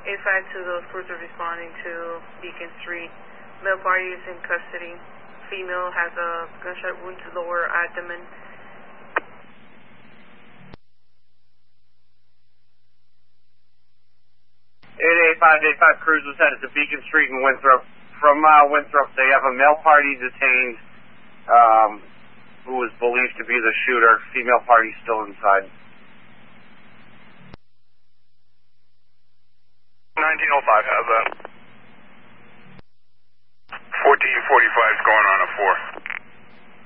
852, those crews are responding to Beacon Street. Male party is in custody. Female has a gunshot wound to lower abdomen. 885 crews was headed to Beacon Street in Winthrop. From Winthrop, they have a male party detained who was believed to be the shooter. Female party still inside. 1905 has that.